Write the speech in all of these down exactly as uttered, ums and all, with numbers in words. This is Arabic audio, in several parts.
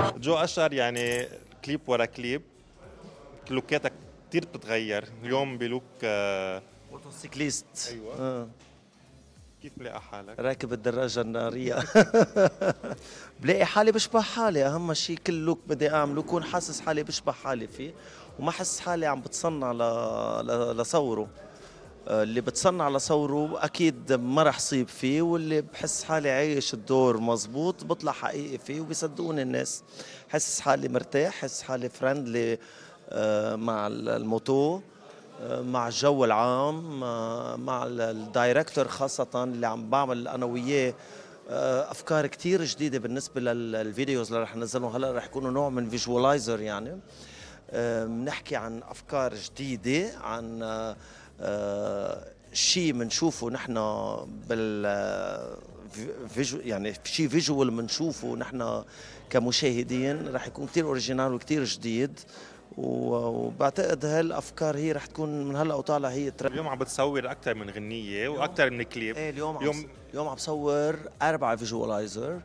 جو أشر يعني كليب ورا كليب لوكاتك كتير بتتغير. اليوم بلوك آه، موتوسيكليست. أيوة. آه. كيف ملاقي حالك؟ راكب الدراجة النارية. بلاقي حالي بشبه حالي، أهم شيء كل لوك بدي أعمله كون حاسس حالي بشبه حالي فيه، وما حس حالي عم بتصنع ل... ل... لصوره. آه، اللي بتصنع لصوره أكيد ما رح صيب فيه، واللي بحس حالي عايش الدور مزبوط بطلع حقيقي فيه وبيصدقوني الناس. حس حالي مرتاح، حس حالي فرندلي مع الموتو، آه، مع الجو العام، آه، مع ال- الدايركتور خاصة اللي عم بعمل أنا وياه آه، أفكار كتير جديدة بالنسبة للفيديوز اللي رح ننزلهم هلأ. رح يكونوا نوع من فيجوالايزر يعني. آه، بنحكي عن أفكار جديدة، عن آه، آه، شيء بنشوفه نحن بال آه، فيجو يعني شيء فيجوال بنشوفه نحن كمشاهدين. رح يكون كتير اوريجينال وكتير جديد، و- وبعتقد هالافكار هي رح تكون من هلا وطالع هي ترند. اليوم عم بتصور أكثر من غنية وأكثر من كليب. ايه اليوم عم اليوم اليوم عم بصور اربعه فيجوالايزر،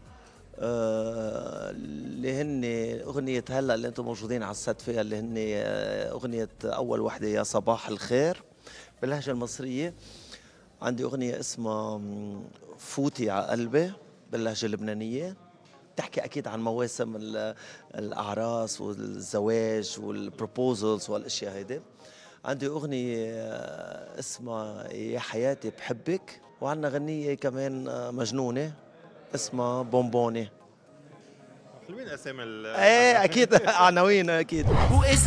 آه اللي هن اغنيه هلا اللي انتم موجودين على الست فيها، اللي هن آه، اغنيه اول وحده يا صباح الخير باللهجه المصريه. عندي اغنيه اسمها مم، فوتي على قلبي باللهجه اللبنانيه، تحكي اكيد عن مواسم ال- الاعراس والزواج والبروبوزلز والاشياء هيدي. عندي اغنيه آه، اسمها يا حياتي بحبك، وعندنا غنيه كمان آه، مجنونه اسمها بونبوني. حلوين أسامي ال ايه اكيد. عناوين اكيد.